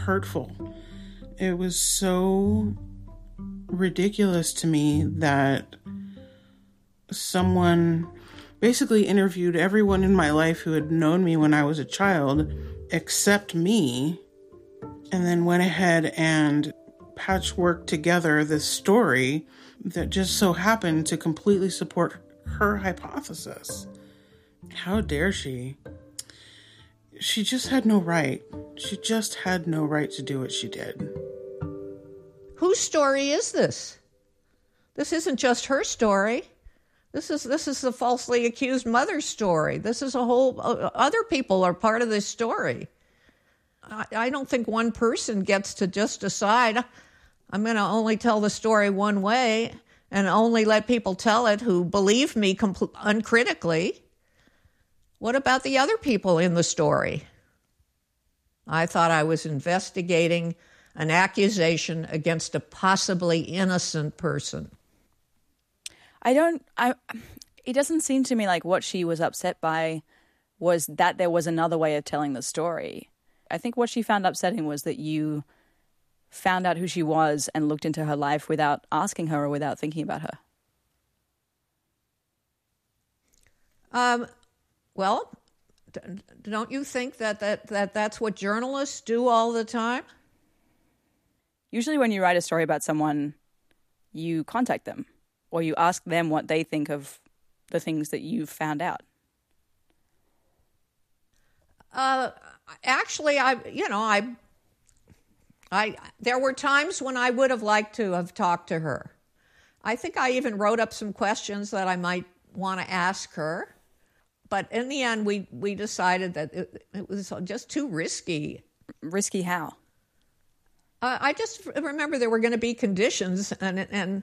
hurtful. It was so ridiculous to me that someone basically interviewed everyone in my life who had known me when I was a child except me, and then went ahead and patchworked together this story that just so happened to completely support her hypothesis. How dare she? She just had no right. She just had no right to do what she did. Whose story is this? This isn't just her story. This is the falsely accused mother's story. This is a whole, other people are part of this story. I don't think one person gets to just decide, I'm going to only tell the story one way and only let people tell it who believe me uncritically. What about the other people in the story? I thought I was investigating an accusation against a possibly innocent person. It doesn't seem to me like what she was upset by was that there was another way of telling the story. I think what she found upsetting was that you found out who she was and looked into her life without asking her or without thinking about her. Well, don't you think that's what journalists do all the time? Usually when you write a story about someone, you contact them or you ask them what they think of the things that you've found out. Actually, there were times when I would have liked to have talked to her. I think I even wrote up some questions that I might want to ask her. But in the end, we decided that it was just too risky. Risky how? I just remember there were going to be conditions, and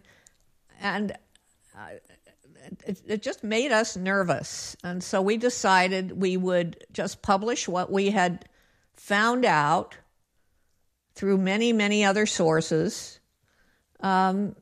it just made us nervous. And so we decided we would just publish what we had found out through many, many other sources, and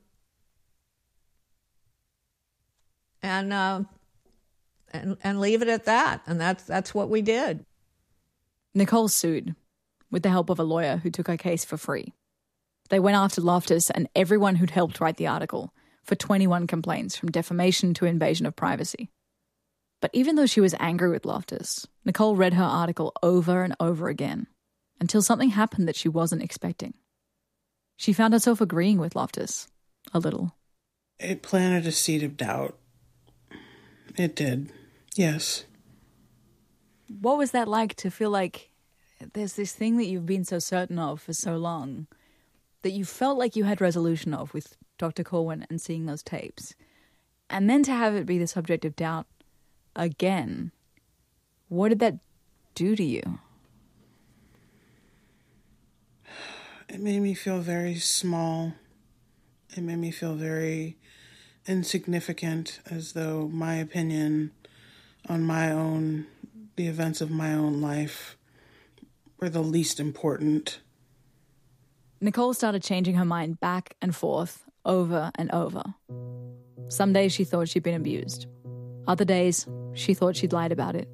leave it at that. And that's what we did. Nicole sued with the help of a lawyer who took her case for free. They went after Loftus and everyone who'd helped write the article for 21 complaints, from defamation to invasion of privacy. But even though she was angry with Loftus, Nicole read her article over and over again until something happened that she wasn't expecting. She found herself agreeing with Loftus a little. It planted a seed of doubt. It did, yes. What was that like, to feel like there's this thing that you've been so certain of for so long that you felt like you had resolution of with Dr. Corwin and seeing those tapes, and then to have it be the subject of doubt again? What did that do to you? It made me feel very small. It made me feel very insignificant, as though my opinion on the events of my own life were the least important. Nicole started changing her mind back and forth over and over. Some days she thought she'd been abused. Other days, she thought she'd lied about it.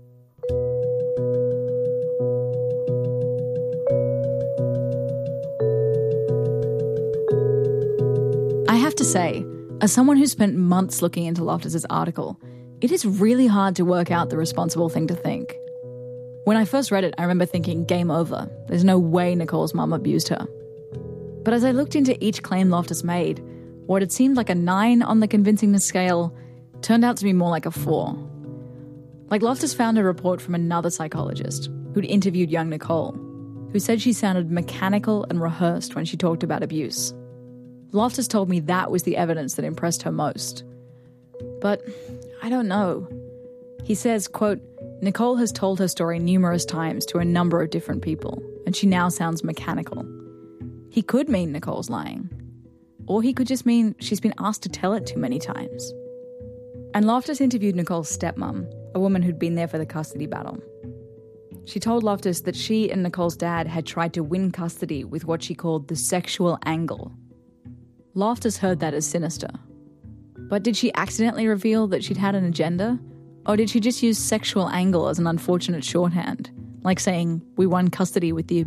I have to say, as someone who spent months looking into Loftus's article, it is really hard to work out the responsible thing to think. When I first read it, I remember thinking, game over. There's no way Nicole's mum abused her. But as I looked into each claim Loftus made, what had seemed like a 9 on the convincingness scale turned out to be more like a 4. Like, Loftus found a report from another psychologist who'd interviewed young Nicole, who said she sounded mechanical and rehearsed when she talked about abuse. Loftus told me that was the evidence that impressed her most. But I don't know. He says, quote, Nicole has told her story numerous times to a number of different people, and she now sounds mechanical. He could mean Nicole's lying. Or he could just mean she's been asked to tell it too many times. And Loftus interviewed Nicole's stepmom, a woman who'd been there for the custody battle. She told Loftus that she and Nicole's dad had tried to win custody with what she called the sexual angle. Loftus heard that as sinister. But did she accidentally reveal that she'd had an agenda? Or did she just use sexual angle as an unfortunate shorthand, like saying, we won custody with the